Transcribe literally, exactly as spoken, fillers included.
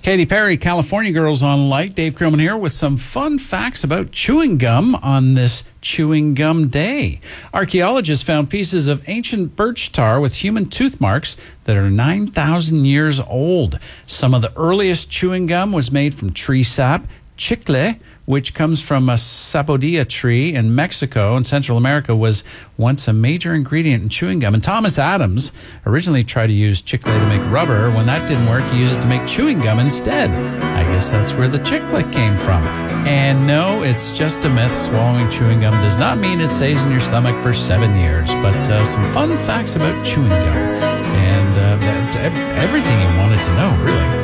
Katy Perry, California Girls on Light. Dave Krillman here with some fun facts about chewing gum on this Chewing Gum Day. Archaeologists found pieces of ancient birch tar with human tooth marks that are nine thousand years old. Some of the earliest chewing gum was made from tree sap. Chicle, which comes from a sapodilla tree in Mexico and Central America, was once a major ingredient in chewing gum. And Thomas Adams originally tried to use chicle to make rubber. When that didn't work, he used it to make chewing gum instead. I guess that's where the chicle came from. And no, it's just a myth. Swallowing chewing gum does not mean it stays in your stomach for seven years. But uh, some fun facts about chewing gum and uh, everything you wanted to know, really.